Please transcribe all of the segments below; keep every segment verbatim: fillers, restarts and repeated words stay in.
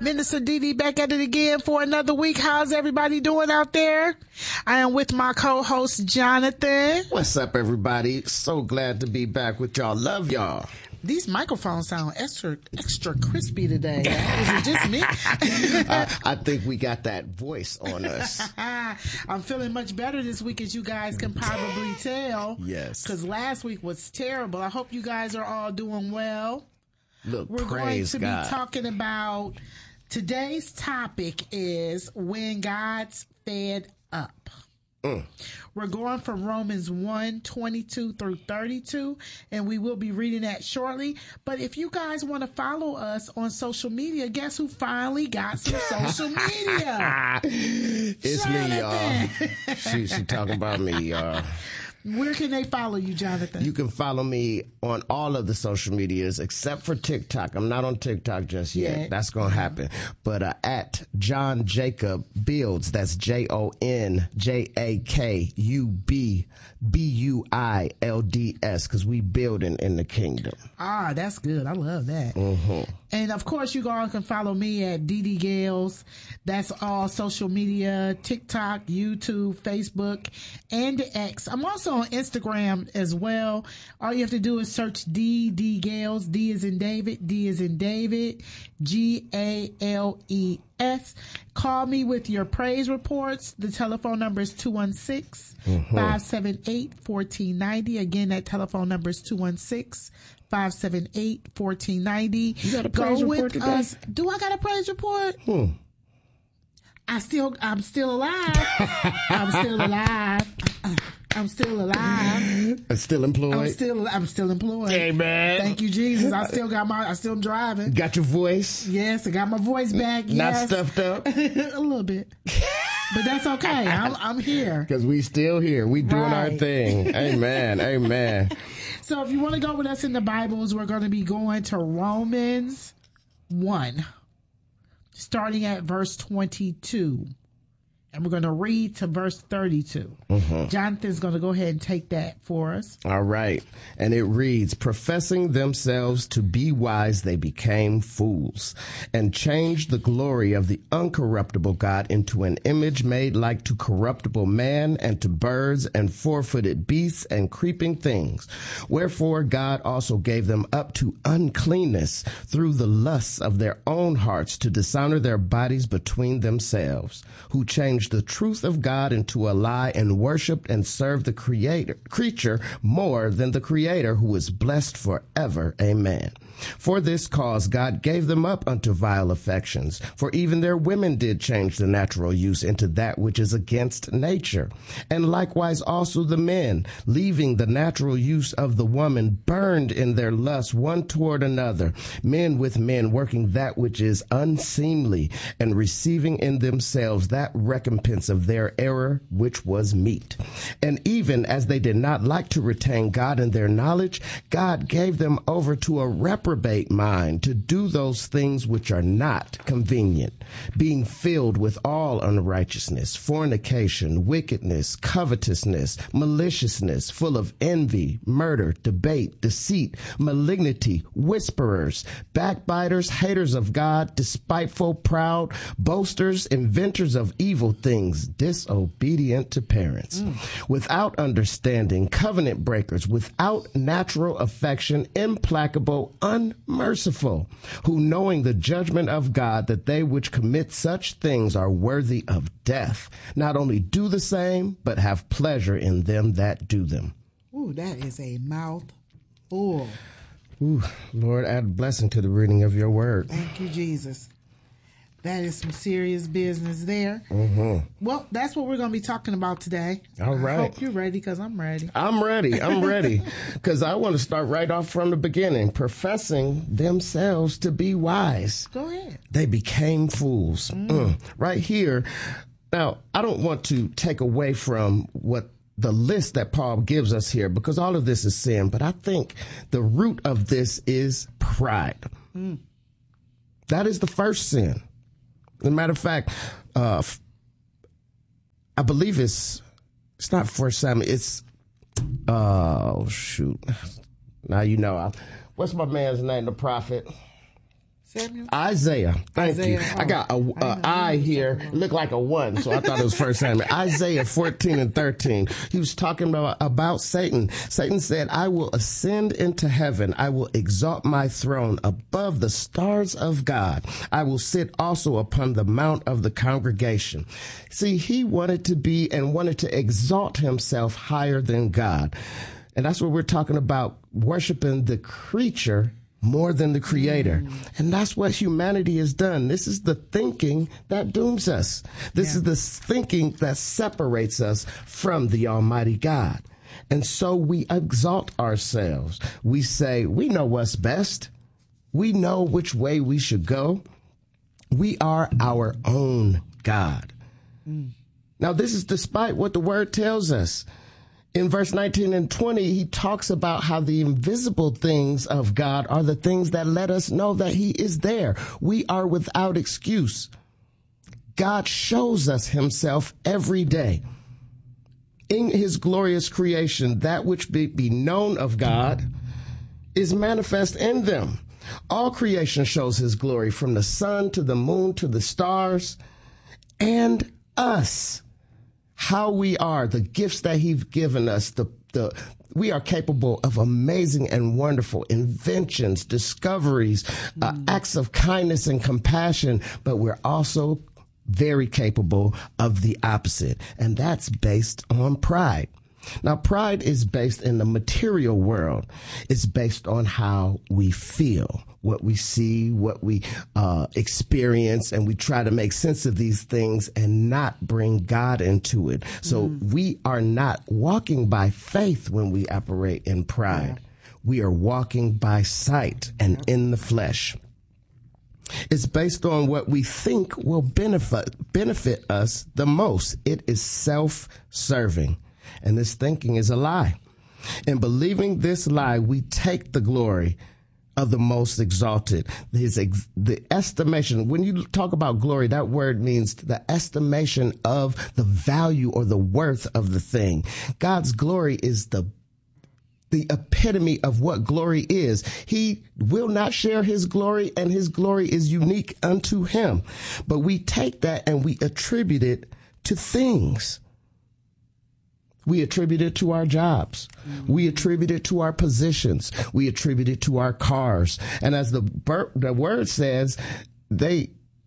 Minister Dee Dee back at it again for another week. How's everybody doing out there? I am with my co-host, Jonathan. What's up, everybody? So glad to be back with y'all. Love y'all. These microphones sound extra extra crispy today. Is it just me? I, I think we got that voice on us. I'm feeling much better this week, as you guys can probably tell. Yes. Because last week was terrible. I hope you guys are all doing well. Look, We're praise going to God. be talking about, today's topic is when God's fed up. Mm. We're going from Romans one, twenty-two through thirty-two, and we will be reading that shortly. But if you guys want to follow us on social media, guess who finally got some social media? It's Jonathan. me, y'all. She, she talking about me, y'all. Where can they follow you, Jonathan? You can follow me on all of the social medias except for TikTok. I'm not on TikTok just yet. Yeah. That's going to happen. But uh, at John Jacob Builds, that's J O N J A K U B B U I L D S, because we building in the kingdom. Ah, that's good. I love that. Mm-hmm. And of course, you all can follow me at D D Gales. That's all social media, TikTok, YouTube, Facebook, and X. I'm also on Instagram as well. All you have to do is search D D Gales. D is in David, D is in David, G A L E S. Call me with your praise reports. The telephone number is two one six, five seven eight, one four nine zero. Again, that telephone number is two one six, five seven eight, one four nine zero. You got a praise Go report with today? us. Do I got a praise report? Hmm. I still, I'm still alive. I'm still alive. I'm still alive. I'm still employed. I'm still, I'm still employed. Amen. Thank you, Jesus. I still got my, I still driving. Got your voice? Yes, I got my voice back. Not Yes. stuffed up? A little bit. But that's okay. I'm, I'm here. Because we still here. We doing Right. our thing. Amen. Amen. So if you want to go with us in the Bibles, we're going to be going to Romans one, starting at verse twenty-two. And we're going to read to verse thirty-two. Mm-hmm. Jonathan's going to go ahead and take that for us. All right. And it reads, professing themselves to be wise, they became fools and changed the glory of the uncorruptible God into an image made like to corruptible man and to birds and four-footed beasts and creeping things. Wherefore God also gave them up to uncleanness through the lusts of their own hearts to dishonor their bodies between themselves, who changed the truth of God into a lie and worshiped and served the creator creature more than the Creator, who is blessed forever. Amen. For this cause God gave them up unto vile affections, for even their women did change the natural use into that which is against nature. And likewise also the men, leaving the natural use of the woman, burned in their lust one toward another, men with men, working that which is unseemly, and receiving in themselves that recompense of their error which was meet. And even as they did not like to retain God in their knowledge, God gave them over to a reprobate mind to do those things which are not convenient, being filled with all unrighteousness, fornication, wickedness, covetousness, maliciousness, full of envy, murder, debate, deceit, malignity, whisperers, backbiters, haters of God, despiteful, proud, boasters, inventors of evil things, disobedient to parents, mm. without understanding, covenant breakers, without natural affection, implacable, unmerciful, who knowing the judgment of God, that they which commit such things are worthy of death, not only do the same, but have pleasure in them that do them. Ooh, that is a mouthful. Ooh, Lord, add blessing to the reading of your word. Thank you, Jesus. That is some serious business there. Mm-hmm. Well, that's what we're going to be talking about today. All right. I hope you're ready, because I'm ready. I'm ready. I'm ready. Because I want to start right off from the beginning. Professing themselves to be wise. Go ahead. They became fools. Mm. Mm. Right here. Now, I don't want to take away from what the list that Paul gives us here, because all of this is sin. But I think the root of this is pride. Mm. That is the first sin. As a matter of fact, uh, I believe it's it's not First Samuel. It's oh shoot. Now you know. I, what's my man's name? The prophet. Samuel? Isaiah. Thank Isaiah. you. Oh, I got a, a I here. It looked like a one, so I thought it was First Samuel. Isaiah fourteen and thirteen. He was talking about, about Satan. Satan said, I will ascend into heaven. I will exalt my throne above the stars of God. I will sit also upon the mount of the congregation. See, he wanted to be and wanted to exalt himself higher than God. And that's what we're talking about, worshiping the creature more than the creator. Mm. And that's what humanity has done. This is the thinking that dooms us. This yeah. is the thinking that separates us from the Almighty God. And so we exalt ourselves. We say, we know what's best. We know which way we should go. We are our own God. Mm. Now, this is despite what the word tells us. In verse nineteen and twenty, he talks about how the invisible things of God are the things that let us know that he is there. We are without excuse. God shows us himself every day. In his glorious creation, that which be, be known of God is manifest in them. All creation shows his glory, from the sun to the moon to the stars, and us. How we are, the gifts that he's given us, the, the, we are capable of amazing and wonderful inventions, discoveries, mm. uh, acts of kindness and compassion, but we're also very capable of the opposite, and that's based on pride. Now, pride is based in the material world. It's based on how we feel, what we see, what we uh, experience, and we try to make sense of these things and not bring God into it. So mm. we are not walking by faith when we operate in pride. Yeah. We are walking by sight and yeah. in the flesh. It's based on what we think will benefit benefit us the most. It is self-serving. And this thinking is a lie. In believing this lie, we take the glory of the most exalted. His ex- the estimation, when you talk about glory, that word means the estimation of the value or the worth of the thing. God's glory is the the epitome of what glory is. He will not share his glory, and his glory is unique unto him. But we take that and we attribute it to things. We attribute it to our jobs. Mm-hmm. We attribute it to our positions. We attribute it to our cars. And as the, the word says, they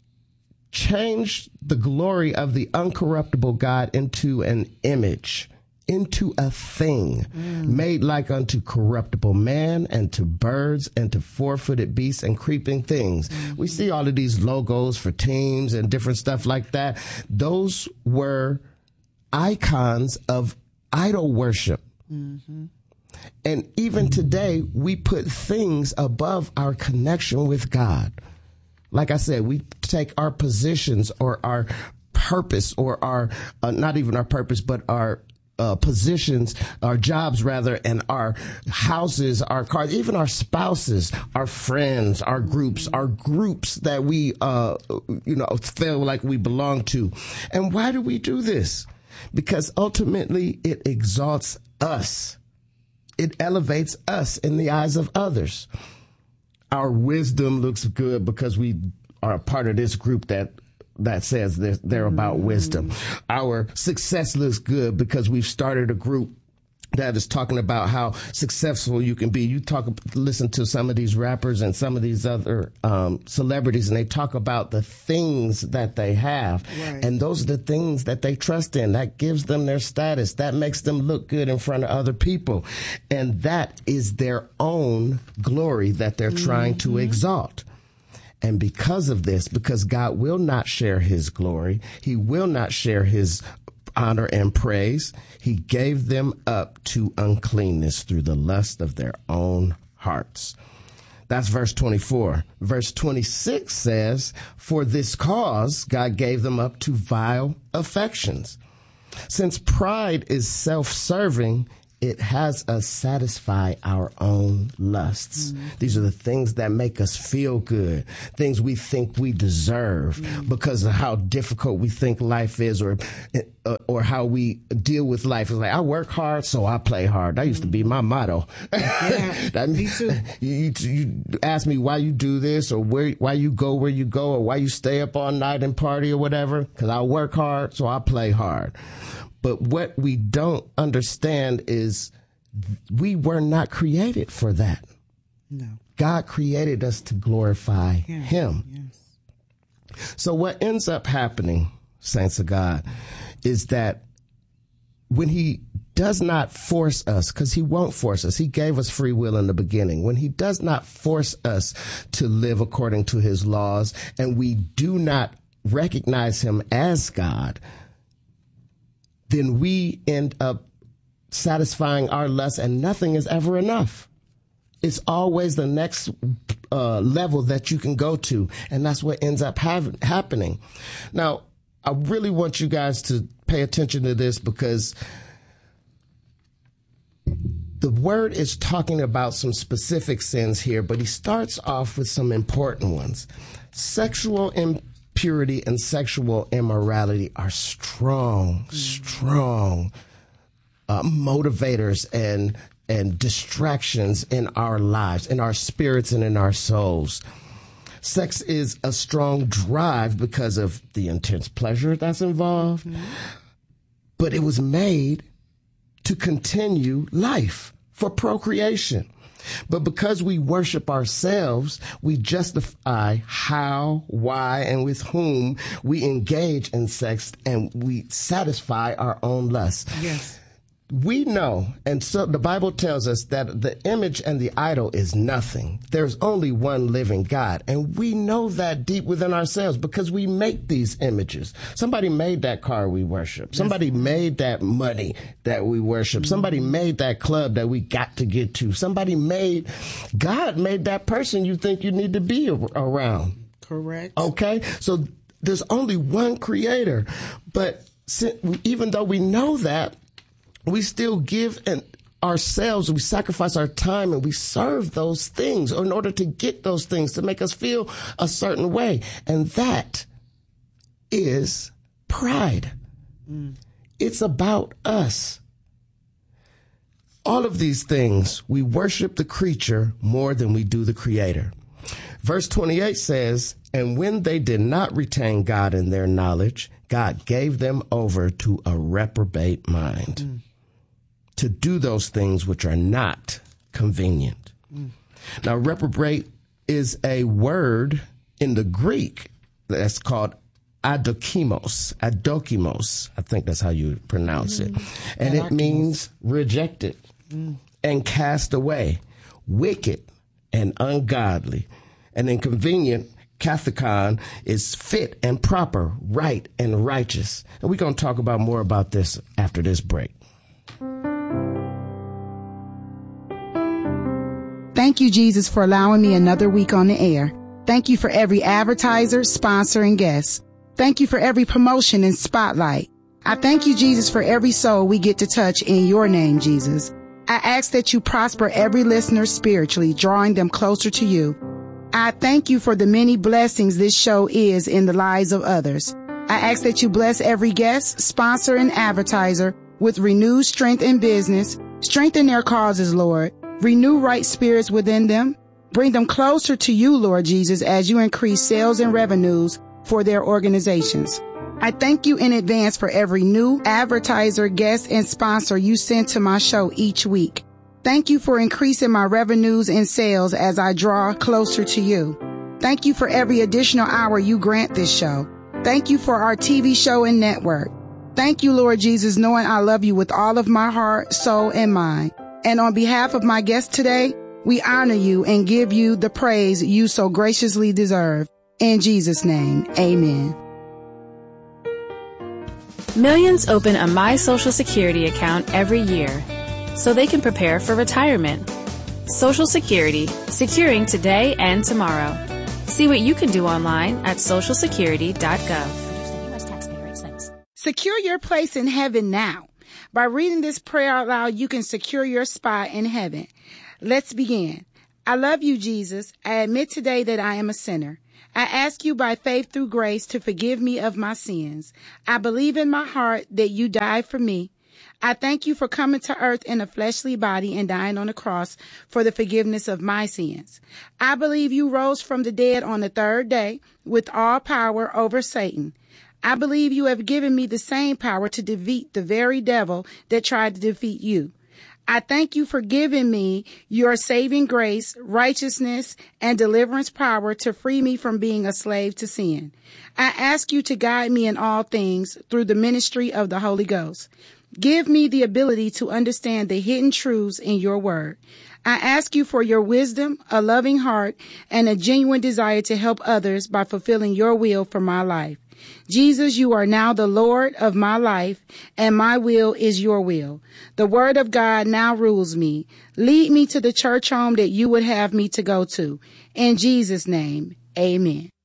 changed the glory of the uncorruptible God into an image, into a thing mm. made like unto corruptible man and to birds and to four-footed beasts and creeping things. Mm-hmm. We see all of these logos for teams and different stuff like that. Those were icons of idol worship. Mm-hmm. And even mm-hmm. today, we put things above our connection with God. Like I said, we take our positions or our purpose or our, uh, not even our purpose, but our uh, positions, our jobs rather, and our houses, our cars, even our spouses, our friends, our groups, our groups that we, uh, you know, feel like we belong to. And why do we do this? Because ultimately it exalts us. It elevates us in the eyes of others. Our wisdom looks good because we are a part of this group that that says they're, they're about mm. wisdom. Our success looks good because we've started a group that is talking about how successful you can be. You talk, listen to some of these rappers and some of these other um, celebrities, and they talk about the things that they have. Right. And those are the things that they trust in. That gives them their status. That makes them look good in front of other people. And that is their own glory that they're mm-hmm. trying to exalt. And because of this, because God will not share his glory, he will not share his honor and praise, he gave them up to uncleanness through the lust of their own hearts. That's verse twenty-four. Verse twenty-six says, for this cause, God gave them up to vile affections. Since pride is self-serving, it has us satisfy our own lusts. Mm-hmm. These are the things that make us feel good, things we think we deserve mm-hmm. because of how difficult we think life is, or uh, or how we deal with life. It's like, I work hard, so I play hard. That used to be my motto. Yeah, that, me too. You, you, you ask me why you do this, or where why you go where you go, or why you stay up all night and party or whatever, because I work hard, so I play hard. But what we don't understand is we were not created for that. No. God created us to glorify yeah. Him. Yes. So what ends up happening, saints of God, is that when He does not force us, because He won't force us. He gave us free will in the beginning. When He does not force us to live according to His laws, and we do not recognize Him as God, then we end up satisfying our lust, and nothing is ever enough. It's always the next uh, level that you can go to, and that's what ends up have, happening. Now, I really want you guys to pay attention to this, because the word is talking about some specific sins here, but he starts off with some important ones. Sexual impurity. Purity and sexual immorality are strong, mm-hmm. strong uh, motivators and and distractions in our lives, in our spirits and in our souls. Sex is a strong drive because of the intense pleasure that's involved, mm-hmm. but it was made to continue life, for procreation. But because we worship ourselves, we justify how, why, and with whom we engage in sex, and we satisfy our own lust. Yes. We know, and so the Bible tells us that the image and the idol is nothing. There's only one living God. And we know that deep within ourselves, because we make these images. Somebody made that car we worship. Somebody yes. made that money that we worship. Mm-hmm. Somebody made that club that we got to get to. Somebody made, God made that person you think you need to be around. Correct. Okay? So there's only one creator. But even though we know that, we still give and ourselves, we sacrifice our time, and we serve those things in order to get those things, to make us feel a certain way. And that is pride. Mm. It's about us. All of these things, we worship the creature more than we do the creator. Verse twenty-eight says, and when they did not retain God in their knowledge, God gave them over to a reprobate mind. Mm. To do those things which are not convenient. Mm. Now, reprobate is a word in the Greek that's called adokimos. Adokimos. I think that's how you pronounce mm. it. And adokimos. It means rejected mm. and cast away, wicked and ungodly. And inconvenient, kathekon, is fit and proper, right and righteous. And we're going to talk about more about this after this break. Thank you, Jesus, for allowing me another week on the air. Thank you for every advertiser, sponsor, and guest. Thank you for every promotion and spotlight. I thank you, Jesus, for every soul we get to touch in your name, Jesus. I ask that you prosper every listener spiritually, drawing them closer to you. I thank you for the many blessings this show is in the lives of others. I ask that you bless every guest, sponsor, and advertiser with renewed strength in business. Strengthen their causes, Lord. Renew right spirits within them. Bring them closer to you, Lord Jesus, as you increase sales and revenues for their organizations. I thank you in advance for every new advertiser, guest, and sponsor you send to my show each week. Thank you for increasing my revenues and sales as I draw closer to you. Thank you for every additional hour you grant this show. Thank you for our T V show and network. Thank you, Lord Jesus, knowing I love you with all of my heart, soul, and mind. And on behalf of my guest today, we honor you and give you the praise you so graciously deserve. In Jesus' name, amen. Millions open a My Social Security account every year so they can prepare for retirement. Social Security, securing today and tomorrow. See what you can do online at social security dot gov. Secure your place in heaven now By reading this prayer out loud, you can secure your spot in heaven. Let's begin. I love you, Jesus. I admit today that I am a sinner. I ask you by faith through grace to forgive me of my sins. I believe in my heart that you died for me. I thank you for coming to earth in a fleshly body and dying on the cross for the forgiveness of my sins. I believe you rose from the dead on the third day with all power over Satan. I believe you have given me the same power to defeat the very devil that tried to defeat you. I thank you for giving me your saving grace, righteousness, and deliverance power to free me from being a slave to sin. I ask you to guide me in all things through the ministry of the Holy Ghost. Give me the ability to understand the hidden truths in your word. I ask you for your wisdom, a loving heart, and a genuine desire to help others by fulfilling your will for my life. Jesus, you are now the Lord of my life, and my will is your will. The word of God now rules me. Lead me to the church home that you would have me to go to. In Jesus' name, amen.